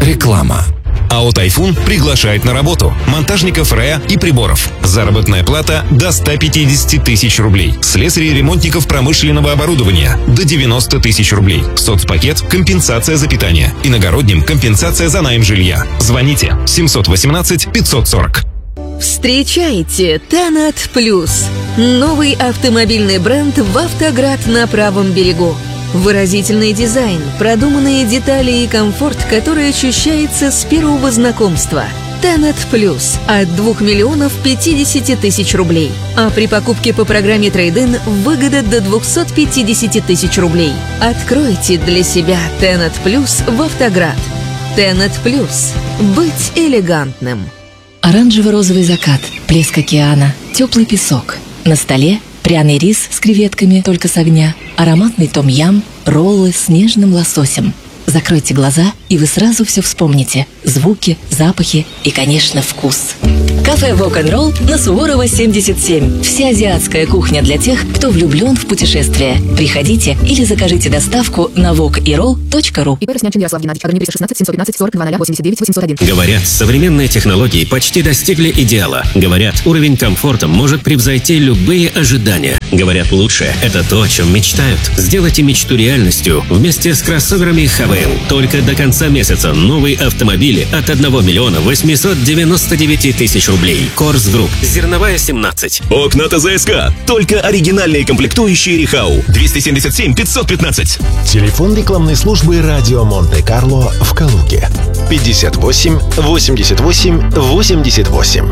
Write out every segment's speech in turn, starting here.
Реклама. АО «Тайфун» приглашает на работу монтажников РЭА и приборов. Заработная плата до 150 тысяч рублей. Слесарей и ремонтников промышленного оборудования до 90 тысяч рублей. Соцпакет – компенсация за питание. Иногородним – компенсация за найм жилья. Звоните 718 540. Встречайте Танат Плюс. Новый автомобильный бренд в «Автоград» на правом берегу. Выразительный дизайн, продуманные детали и комфорт, который ощущается с первого знакомства. Танат Плюс от 2 миллионов 50 тысяч рублей. А при покупке по программе Трейд-ин выгода до 250 тысяч рублей. Откройте для себя Танат Плюс в «Автоград». Танат Плюс. Быть элегантным. Оранжево-розовый закат, плеск океана, теплый песок. На столе пряный рис с креветками только с огня, ароматный том-ям, роллы с нежным лососем. Закройте глаза, и вы сразу все вспомните. Звуки, запахи и, конечно, вкус. Кафе Вок-н-Ролл на Суворова, 77. Вся азиатская кухня для тех, кто влюблен в путешествия. Приходите или закажите доставку на wokirol.ru. Говорят, современные технологии почти достигли идеала. Говорят, уровень комфорта может превзойти любые ожидания. Говорят, лучшее – это то, о чем мечтают. Сделайте мечту реальностью вместе с кроссоверами Haval. Только до конца месяца новые автомобили от 1 миллиона 899 тысяч рублей. Корс Групп. Зерновая, 17. Окна ТЗСК. Только оригинальные комплектующие Рихау. 277 515. Телефон рекламной службы «Радио Монте-Карло» в Калуге. 58 88 88.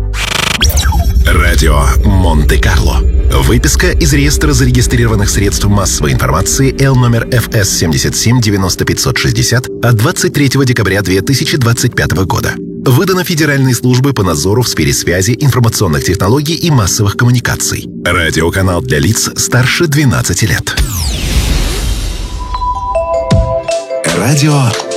Радио Монте-Карло. Выписка из реестра зарегистрированных средств массовой информации Л номер ФС 77 90 560 от 23 декабря 2025 года. Выдано Федеральной службой по надзору в сфере связи, информационных технологий и массовых коммуникаций. Радиоканал для лиц старше 12 лет. Радио